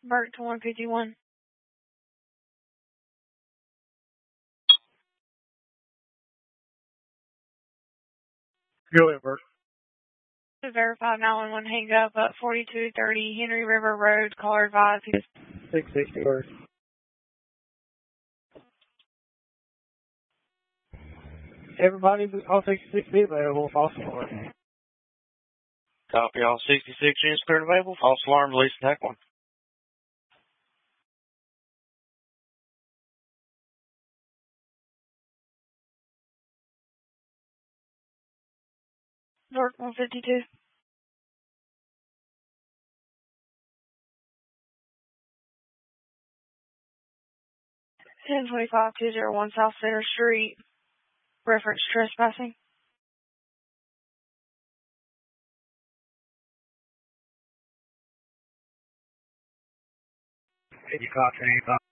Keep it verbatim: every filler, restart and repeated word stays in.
Burke to one fifty-one. Go ahead, Burke. To verify nine one one hang up at forty-two thirty Henry River Road. Caller advised. six sixty, Burke. Everybody, all sixty-six be available. False alarm. Copy, all sixty-six units cleared available. False alarm, release attack one. Burke one fifty-two. ten twenty-five two oh one South Center Street. Reference trespassing. Did you copy?